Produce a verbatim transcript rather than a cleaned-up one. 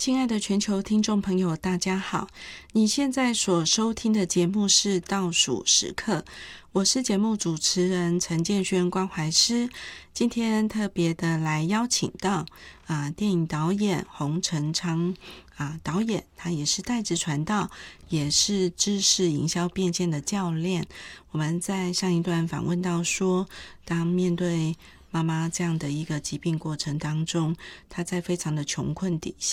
亲爱的全球听众朋友，大家好！你现在所收听的节目是倒数时刻，我是节目主持人陈建轩关怀师。今天特别的来邀请到啊、呃，电影导演洪成昌啊、呃、导演，他也是带职传道，也是知识营销变现的教练。我们在上一段访问到说，当面对妈妈这样的一个疾病过程当中，她在非常的穷困底下，